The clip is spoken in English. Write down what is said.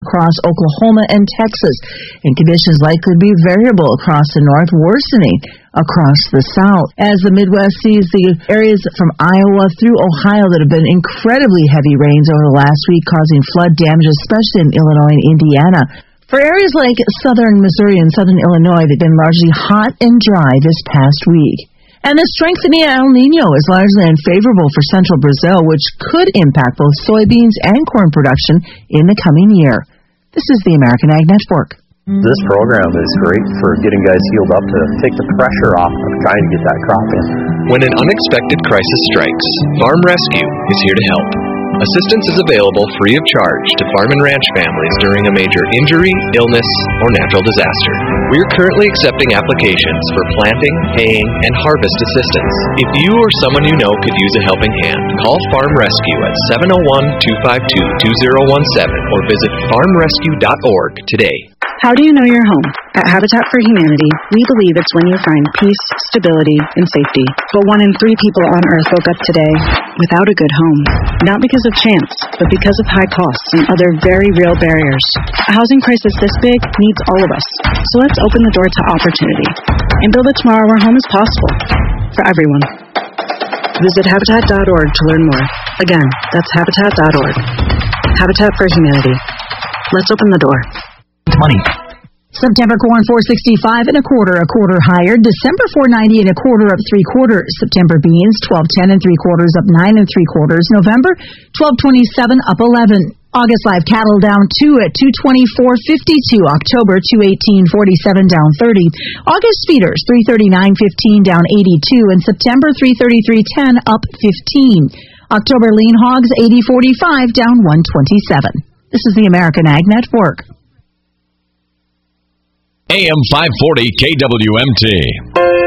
across Oklahoma and Texas, and conditions likely to be variable across the north, worsening across the south. As the Midwest sees the areas from Iowa through Ohio that have been incredibly heavy rains over the last week, causing flood damage, especially in Illinois and Indiana. For areas like southern Missouri and southern Illinois, they've been largely hot and dry this past week. And the strengthening El Nino is largely unfavorable for central Brazil, which could impact both soybeans and corn production in the coming year. This is the American Ag Network. This program is great for getting guys healed up to take the pressure off of trying to get that crop in. When an unexpected crisis strikes, Farm Rescue is here to help. Assistance is available free of charge to farm and ranch families during a major injury, illness, or natural disaster. We are currently accepting applications for planting, haying, and harvest assistance. If you or someone you know could use a helping hand, call Farm Rescue at 701-252-2017 or visit farmrescue.org today. How do you know your home? At Habitat for Humanity, we believe it's when you find peace, stability, and safety. But 1 in 3 people on Earth woke up today without a good home. Not because of chance, but because of high costs and other very real barriers. A housing crisis this big needs all of us. So let's open the door to opportunity and build a tomorrow where home is possible for everyone. Visit Habitat.org to learn more. Again, that's Habitat.org. Habitat for Humanity. Let's open the door. Money. September corn 465 and a quarter higher. December 490 and a quarter up 3/4. September beans 1210 and 3/4 up 9 and 3/4. November 1227 up 11. August live cattle down 2 at 224.52. October 218.47 down 30. August feeders 339.15 down 82, and September 333.10 up 15. October lean hogs 80.45 down 127. This is the American Ag Network. AM 540 KWMT.